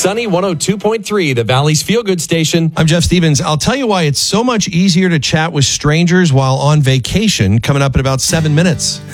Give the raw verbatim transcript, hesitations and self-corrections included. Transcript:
Sunny one oh two point three, the Valley's feel-good station. I'm Jeff Stevens. I'll tell you why it's so much easier to chat with strangers while on vacation, coming up in about seven minutes.